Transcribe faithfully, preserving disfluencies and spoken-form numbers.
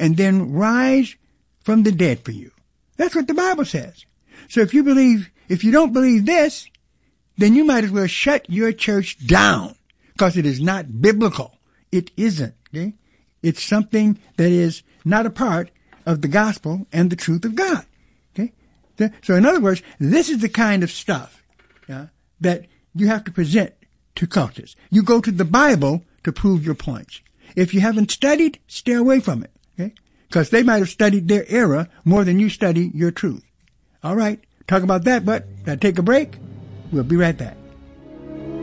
and then rise from the dead for you. That's what the Bible says. So if you believe, if you don't believe this, then you might as well shut your church down, because it is not biblical. It isn't. Okay? It's something that is not a part of the gospel and the truth of God. Okay? So in other words, this is the kind of stuff uh, that you have to present to cultists. You go to the Bible to prove your points. If you haven't studied, stay away from it. Okay? Because they might have studied their error more than you study your truth. All right. Talk about that, but gotta take a break. We'll be right back.